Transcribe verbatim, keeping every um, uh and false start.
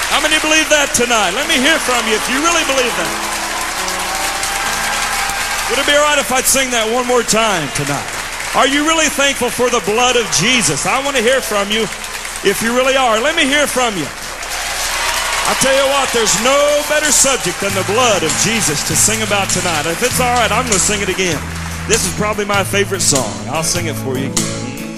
How many believe that tonight? Let me hear from you if you really believe that. Would it be all right if I'd sing that one more time tonight? Are you really thankful for the blood of Jesus? I want to hear from you if you really are. Let me hear from you. I'll tell you what, there's no better subject than the blood of Jesus to sing about tonight. If it's all right, I'm going to sing it again. This is probably my favorite song. I'll sing it for you again.